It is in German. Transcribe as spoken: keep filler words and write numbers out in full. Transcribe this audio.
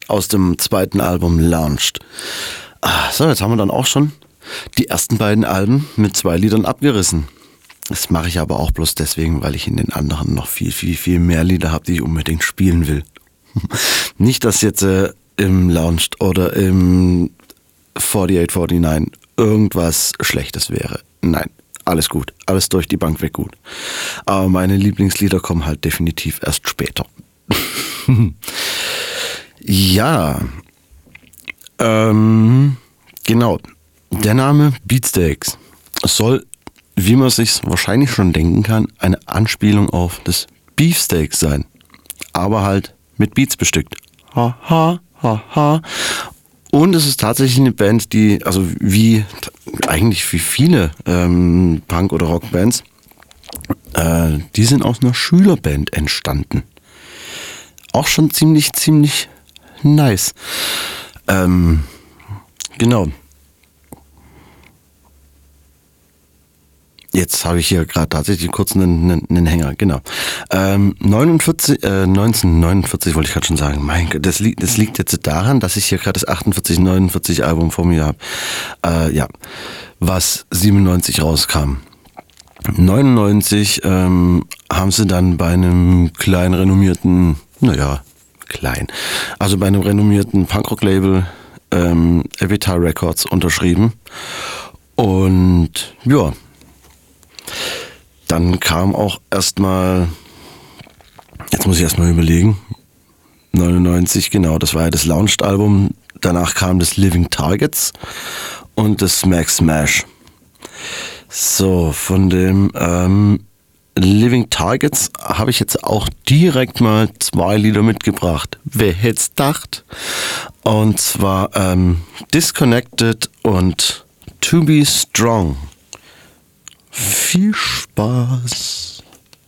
aus dem zweiten Album Launched. Ah, so, jetzt haben wir dann auch schon die ersten beiden Alben mit zwei Liedern abgerissen. Das mache ich aber auch bloß deswegen, weil ich in den anderen noch viel, viel, viel mehr Lieder habe, die ich unbedingt spielen will. Nicht, dass jetzt äh, im Launched oder im achtundvierzig neunundvierzig irgendwas Schlechtes wäre. Nein, alles gut. Alles durch die Bank weg gut. Aber meine Lieblingslieder kommen halt definitiv erst später. Ja, ähm, genau. Der Name Beatsteaks soll, wie man sich wahrscheinlich schon denken kann, eine Anspielung auf das Beefsteak sein. Aber halt mit Beats bestückt. Ha, ha, ha, ha. Und es ist tatsächlich eine Band, die, also wie, eigentlich wie viele ähm, Punk- oder Rockbands, äh, die sind aus einer Schülerband entstanden. Auch schon ziemlich, ziemlich nice. Ähm, genau. Jetzt habe ich hier gerade tatsächlich kurz einen, einen, einen Hänger, genau. Ähm, neunundvierzig, äh, neunzehnhundertneunundvierzig wollte ich gerade schon sagen. Mein Gott, das liegt, das liegt jetzt daran, dass ich hier gerade das achtundvierzig neunundvierzig Album vor mir habe. Äh, ja, was siebenundneunzig rauskam. neunundneunzig ähm, haben sie dann bei einem kleinen renommierten, naja, klein, also bei einem renommierten Punkrock-Label ähm, Avatar Records unterschrieben. Und ja, dann kam auch erstmal, jetzt muss ich erstmal überlegen, neunundneunzig, genau, das war ja das Launched-Album. Danach kam das Living Targets und das Smack Smash. So, von dem ähm, Living Targets habe ich jetzt auch direkt mal zwei Lieder mitgebracht. Wer hätte es gedacht? Und zwar ähm, Disconnected und To Be Strong. Viel Spaß!